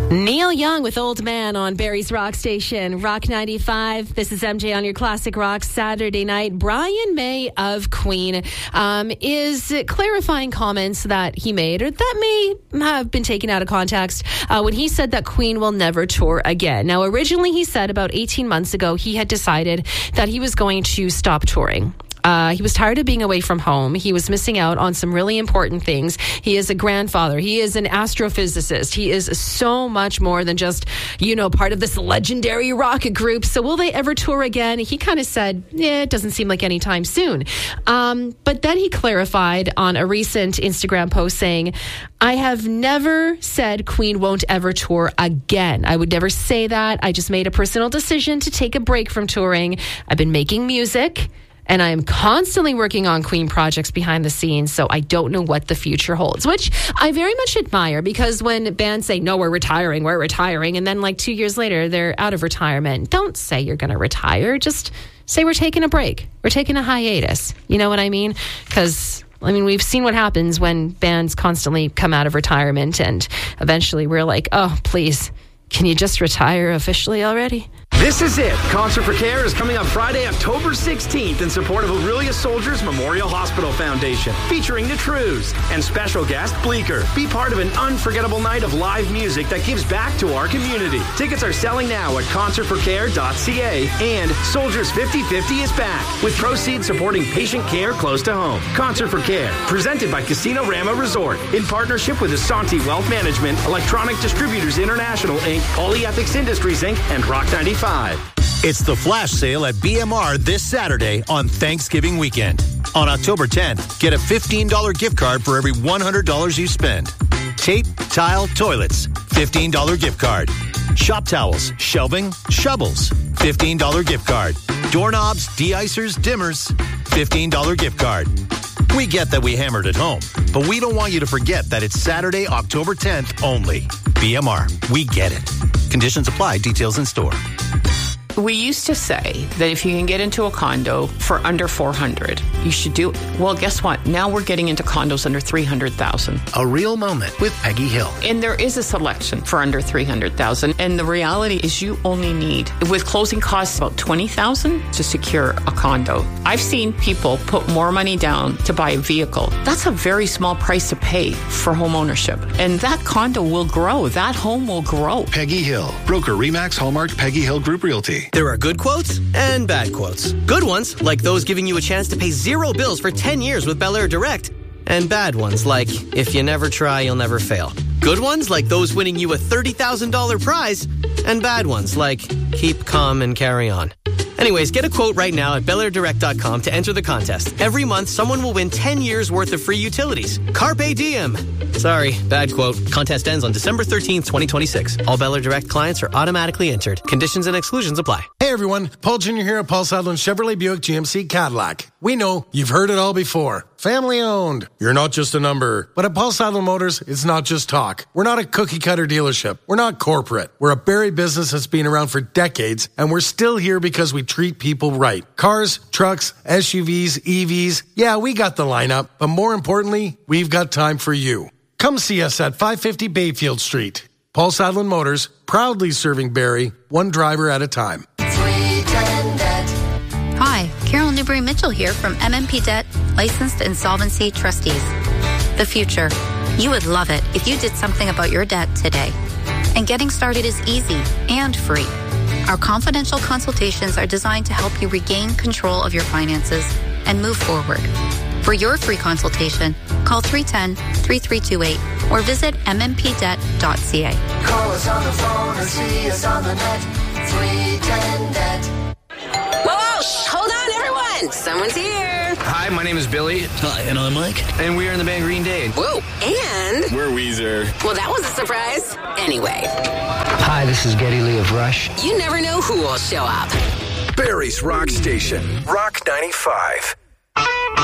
Neil Young with Old Man on Barrie's Rock Station, Rock 95. This is MJ on your Classic Rock Saturday night. Brian May of Queen is clarifying comments that he made, or that may have been taken out of context, when he said that Queen will never tour again. Now, originally he said about 18 months ago he had decided that he was going to stop touring. He was tired of being away from home. He was missing out on some really important things. He is a grandfather. He is an astrophysicist. He is so much more than just, part of this legendary rock group. So will they ever tour again? He kind of said, it doesn't seem like anytime soon. But then he clarified on a recent Instagram post saying, I have never said Queen won't ever tour again. I would never say that. I just made a personal decision to take a break from touring. I've been making music, and I am constantly working on Queen projects behind the scenes, so I don't know what the future holds, which I very much admire, because when bands say, no, we're retiring, and then 2 years later, they're out of retirement, don't say you're going to retire. Just say we're taking a break. We're taking a hiatus. You know what I mean? Because we've seen what happens when bands constantly come out of retirement, and eventually we're like, oh, please, can you just retire officially already? This is it. Concert for Care is coming up Friday, October 16th in support of Aurelia Soldiers Memorial Hospital Foundation, featuring the Trews and special guest Bleecker. Be part of an unforgettable night of live music that gives back to our community. Tickets are selling now at concertforcare.ca, and Soldiers 50/50 is back, with proceeds supporting patient care close to home. Concert for Care, presented by Casino Rama Resort, in partnership with Asante Wealth Management, Electronic Distributors International, Inc., Polyethics Industries, Inc., and Rock 95. It's the flash sale at BMR this Saturday on Thanksgiving weekend. On October 10th, get a $15 gift card for every $100 you spend. Tape, tile, toilets, $15 gift card. Shop towels, shelving, shovels, $15 gift card. Doorknobs, de-icers, dimmers, $15 gift card. We get that we hammered at home, but we don't want you to forget that it's Saturday, October 10th only. BMR, we get it. Conditions apply. Details in store. We used to say that if you can get into a condo for under $400,000, you should do it. Well, guess what? Now we're getting into condos under $300,000. A real moment with Peggy Hill. And there is a selection for under $300,000. And the reality is you only need, with closing costs, about $20,000 to secure a condo. I've seen people put more money down to buy a vehicle. That's a very small price to pay for home ownership. And that condo will grow. That home will grow. Peggy Hill, broker Remax Hallmark Peggy Hill Group Realty. There are good quotes and bad quotes. Good ones, like those giving you a chance to pay zero bills for 10 years with Bel Air Direct. And bad ones, like, if you never try, you'll never fail. Good ones, like those winning you a $30,000 prize. And bad ones, like, keep calm and carry on. Anyways, get a quote right now at BelAirDirect.com to enter the contest. Every month, someone will win 10 years worth of free utilities. Carpe diem. Sorry, bad quote. Contest ends on December 13th, 2026. All Bel Air Direct clients are automatically entered. Conditions and exclusions apply. Hey everyone, Paul Jr. here at Paul Sadlin Chevrolet Buick GMC Cadillac. We know you've heard it all before. Family owned. You're not just a number. But at Paul Sadlin Motors, it's not just talk. We're not a cookie cutter dealership. We're not corporate. We're a Barrie business that's been around for decades, and we're still here because we treat people right. Cars, trucks, SUVs, EVs. Yeah, we got the lineup, but more importantly, we've got time for you. Come see us at 550 Bayfield Street. Paul Sadlin Motors, proudly serving Barrie, one driver at a time. Hi, Carol Newberry-Mitchell here from MMP Debt, Licensed Insolvency Trustees. The future. You would love it if you did something about your debt today. And getting started is easy and free. Our confidential consultations are designed to help you regain control of your finances and move forward. For your free consultation, call 310-3328 or visit mmpdebt.ca. Call us on the phone or see us on the net. 310-NET. Whoa, hold on, everyone. Someone's here. Hi, my name is Billy. Hi, and I'm Mike. And we are in the band Green Day. Whoa, and... We're Weezer. Well, that was a surprise. Anyway. Hi, this is Geddy Lee of Rush. You never know who will show up. Barrie's Rock Station, Rock 95.